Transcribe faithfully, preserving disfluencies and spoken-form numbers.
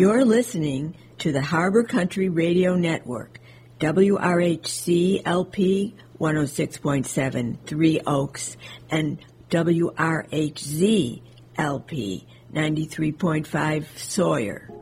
You're listening to the Harbor Country Radio Network, W R H C L P one oh six point seven, Three Oaks, and W R H Z L P ninety-three point five, Sawyer.